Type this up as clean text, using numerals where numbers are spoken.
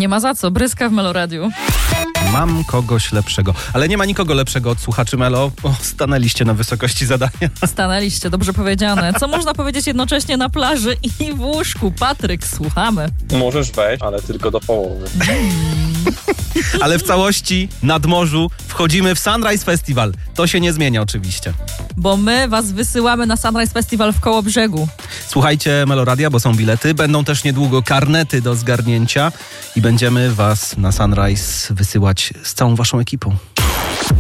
Nie ma za co, bryska w Meloradiu. Mam kogoś lepszego. Ale nie ma nikogo lepszego od słuchaczy Melo, bo stanęliście na wysokości zadania. Stanęliście, dobrze powiedziane. Co można powiedzieć jednocześnie na plaży i w łóżku? Patryk, słuchamy. Możesz wejść, ale tylko do połowy. Ale w całości, nad morzu, wchodzimy w Sunrise Festival. To się nie zmienia oczywiście. Bo my was wysyłamy na Sunrise Festival w Kołobrzegu. Słuchajcie Meloradia, bo są bilety. Będą też niedługo karnety do zgarnięcia i będziemy was na Sunrise wysyłać z całą waszą ekipą.